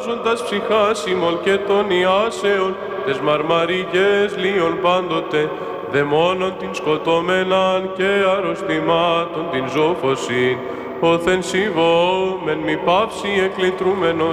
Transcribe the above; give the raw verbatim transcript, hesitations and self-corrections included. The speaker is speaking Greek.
φυλάζοντας ψυχάς ημών και των ιάσεων, τες μαρμαρικές λίων πάντοτε, δαιμόνων την σκοτώμεναν και αρρωστημάτων την ζώφωσιν, όθεν σιβόμεν μη πάυση εκλητρούμενος